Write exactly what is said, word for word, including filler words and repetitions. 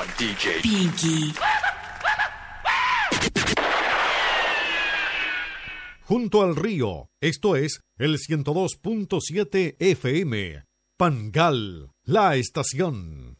D J Pinky. Junto al río, esto es el ciento dos punto siete F M. Pangal, la estación.